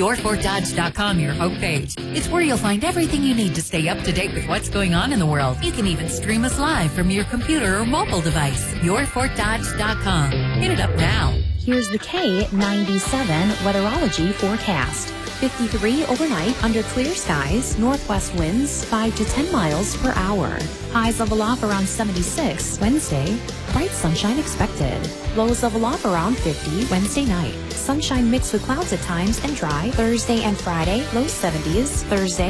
YourFortDodge.com, your homepage. It's where you'll find everything you need to stay up to date with what's going on in the world. You can even stream us live from your computer or mobile device. YourFortDodge.com. Hit it up now. Here's the K97 weatherology forecast. 53 overnight under clear skies, northwest winds 5 to 10 miles per hour. Highs level off around 76 Wednesday. Bright sunshine expected. Lows level off around 50 Wednesday night. Sunshine mixed with clouds at times and dry Thursday and Friday. Low 70s Thursday.